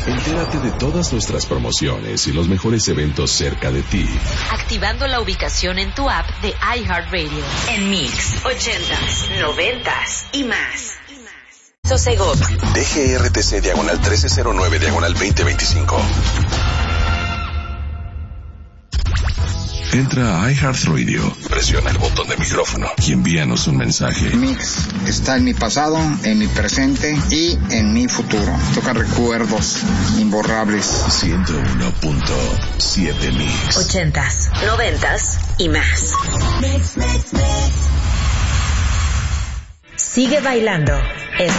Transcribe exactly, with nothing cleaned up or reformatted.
Entérate de todas nuestras promociones y los mejores eventos cerca de ti. Activando la ubicación en tu app de iHeartRadio. En Mix, ochentas, noventas y más. Sosegov. D G R T C diagonal trece cero nueve diagonal veinte veinticinco. Entra a iHeartRadio, presiona el botón de micrófono y envíanos un mensaje. Mix está en mi pasado, en mi presente y en mi futuro. Toca recuerdos imborrables. ciento uno punto siete Mix. Ochentas, noventas y más. Mix, mix, mix. Sigue bailando.